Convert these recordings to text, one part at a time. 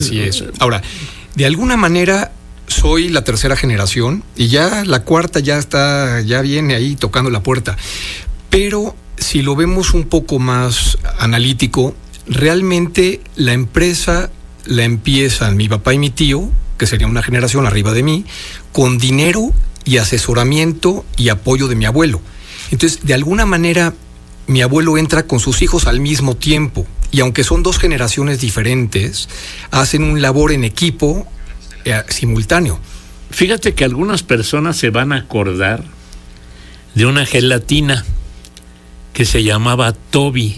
Así es. Ahora, de alguna manera soy la tercera generación y ya la cuarta ya viene ahí tocando la puerta. Pero si lo vemos un poco más analítico, realmente la empresa la empiezan mi papá y mi tío, que sería una generación arriba de mí, con dinero y asesoramiento y apoyo de mi abuelo. Entonces, de alguna manera, mi abuelo entra con sus hijos al mismo tiempo, y aunque son dos generaciones diferentes, hacen un labor en equipo simultáneo. Fíjate que algunas personas se van a acordar de una gelatina que se llamaba Toby.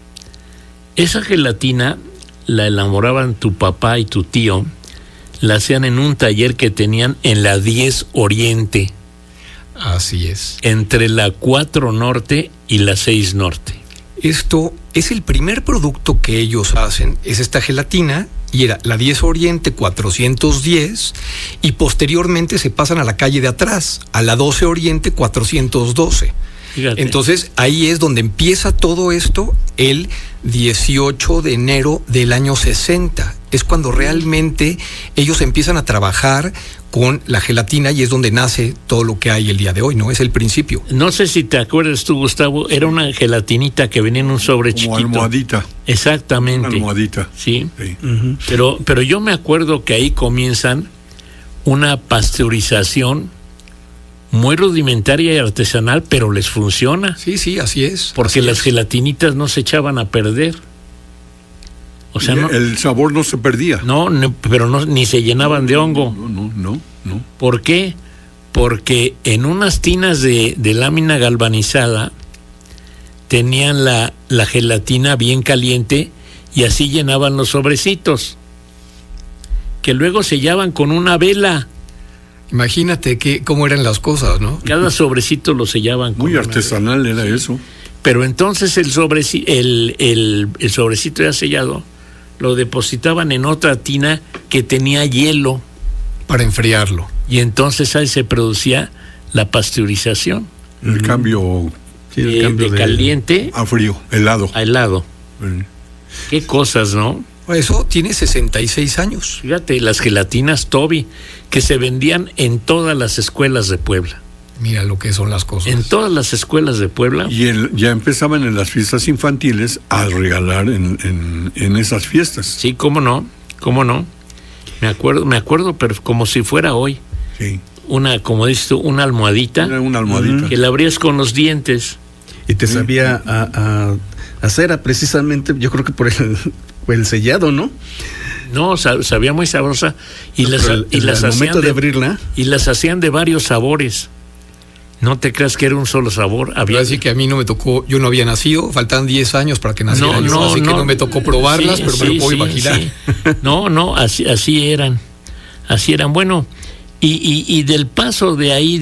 Esa gelatina la elaboraban tu papá y tu tío, la hacían en un taller que tenían en la 10 Oriente. Así es. Entre la 4 Norte y la 6 Norte. Esto es el primer producto que ellos hacen, es esta gelatina, y era la 10 Oriente 410, y posteriormente se pasan a la calle de atrás, a la 12 Oriente 412. Fíjate. Entonces ahí es donde empieza todo esto el 18 de enero del año 60. Es cuando realmente ellos empiezan a trabajar con la gelatina y es donde nace todo lo que hay el día de hoy, ¿no? Es el principio. No sé si te acuerdas tú, Gustavo, era una gelatinita que venía en un sobre como chiquito. Almohadita. Exactamente. Una almohadita. Sí. Sí. Uh-huh. Pero yo me acuerdo que ahí comienzan una pasteurización muy rudimentaria y artesanal, pero les funciona. Sí, sí, así es. Porque así las gelatinitas no se echaban a perder. O sea, no, el sabor no se perdía. Pero ni se llenaban de hongo. No. ¿Por qué? Porque en unas tinas de lámina galvanizada tenían la gelatina bien caliente y así llenaban los sobrecitos, que luego sellaban con una vela. Imagínate cómo eran las cosas, ¿no? Cada sobrecito lo sellaban con muy artesanal era eso. Pero entonces el sobrecito ya sellado lo depositaban en otra tina que tenía hielo para enfriarlo, y entonces ahí se producía la pasteurización. El cambio, de caliente a frío, helado. A helado. Qué cosas, ¿no? Eso tiene 66 años. Fíjate, las gelatinas Toby, que se vendían en todas las escuelas de Puebla. Mira lo que son las cosas. En todas las escuelas de Puebla. Y ya empezaban en las fiestas infantiles a regalar en esas fiestas. Sí, cómo no. Me acuerdo, pero como si fuera hoy. Sí. Como dices tú, una almohadita. Era una almohadita. Que la abrías con los dientes. Y te sabía a cera, precisamente, yo creo que por el sellado, ¿no? No, sabía muy sabrosa. Y las hacían de abrirla. Y las hacían de varios sabores. No te creas que era un solo sabor. Había así que a mí no me tocó, yo no había nacido, faltaban 10 años para que naciera yo, así que no me tocó probarlas, pero me lo puedo imaginar. Sí. Así eran. Así eran. Bueno, y del paso de ahí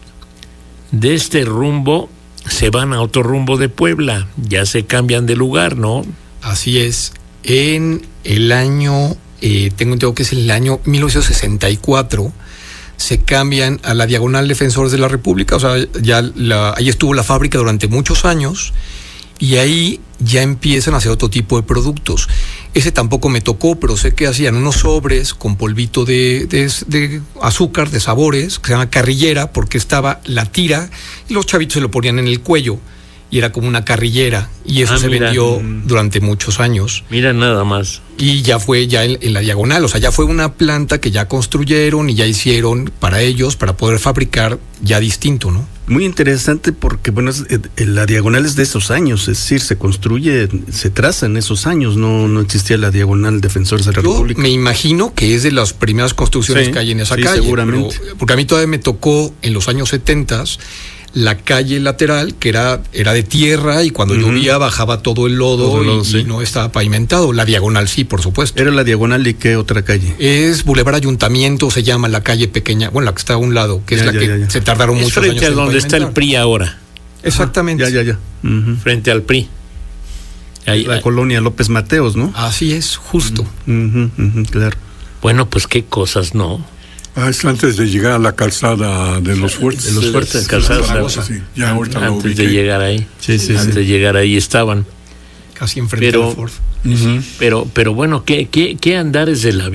de este rumbo, se van a otro rumbo de Puebla, ya se cambian de lugar, ¿no? Así es. En el año, tengo entendido que es el año 1964, se cambian a la Diagonal Defensores de la República, o sea, ahí estuvo la fábrica durante muchos años, y ahí ya empiezan a hacer otro tipo de productos. Ese tampoco me tocó, pero sé que hacían unos sobres con polvito de azúcar, de sabores, que se llama carrillera, porque estaba la tira, y los chavitos se lo ponían en el cuello, y era como una carrillera, y eso se vendió durante muchos años. Mira nada más. Y ya fue en la Diagonal, o sea, ya fue una planta que ya construyeron y ya hicieron para ellos, para poder fabricar ya distinto, ¿no? Muy interesante porque, bueno, la Diagonal es de esos años, es decir, se construye, se traza en esos años, no existía la Diagonal Defensores de la República. Me imagino que es de las primeras construcciones que hay en esa calle. Seguramente. Porque a mí todavía me tocó en los años 70 la calle lateral, que era de tierra, y cuando llovía bajaba todo el lodo, y no estaba pavimentado. La Diagonal sí, por supuesto. ¿Era la Diagonal y qué otra calle? Es Boulevard Ayuntamiento, se llama la calle pequeña, bueno, la que está a un lado, que es la que se tardaron muchos años en frente a donde está el PRI ahora. Exactamente. Ya. Frente al PRI. Ahí, la colonia López Mateos, ¿no? Así es, justo. Claro. Bueno, pues qué cosas, ¿no? Es antes de llegar a la calzada de los Fuertes. De los Fuertes, calzada. Sí, ya ahorita antes de llegar ahí. Antes de llegar ahí estaban. Casi enfrente de Ford. Pero bueno, ¿qué andares de la vida?